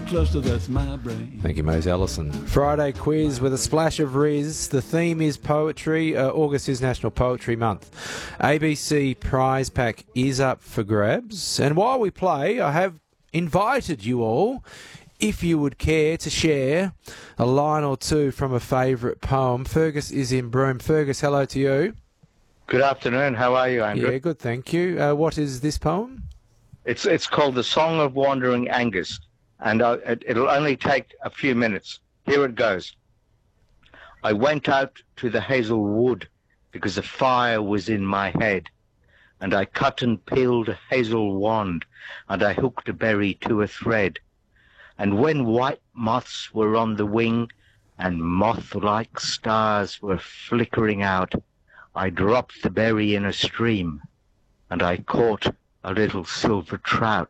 cluster, that's my brain. Thank you, Mose Ellison. Friday quiz with a splash of Riz. The theme is poetry. August is National Poetry Month. ABC prize pack is up for grabs. And while we play, I have invited you all, if you would care to share a line or two from a favourite poem. Fergus is in Broome. Fergus, hello to you. Good afternoon. How are you, Andrew? Yeah, good, thank you. What is this poem? It's called The Song of Wandering Angus, and it'll only take a few minutes. Here it goes. I went out to the hazel wood because a fire was in my head, and I cut and peeled a hazel wand, and I hooked a berry to a thread. And when white moths were on the wing, and moth-like stars were flickering out, I dropped the berry in a stream, and I caught a little silver trout.